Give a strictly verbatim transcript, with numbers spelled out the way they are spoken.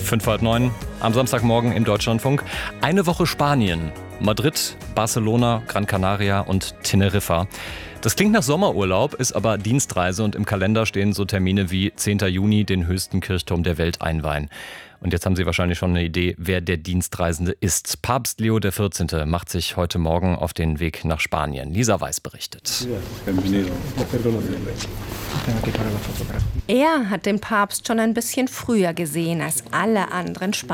Fünf halb neun am Samstagmorgen im Deutschlandfunk. Eine Woche Spanien. Madrid, Barcelona, Gran Canaria und Teneriffa. Das klingt nach Sommerurlaub, ist aber Dienstreise und im Kalender stehen so Termine wie zehnter Juni, den höchsten Kirchturm der Welt einweihen. Und jetzt haben Sie wahrscheinlich schon eine Idee, wer der Dienstreisende ist. Papst Leo der vierzehnte. macht sich heute Morgen auf den Weg nach Spanien. Lisa Weiß berichtet. Er hat den Papst schon ein bisschen früher gesehen als alle anderen Spanier.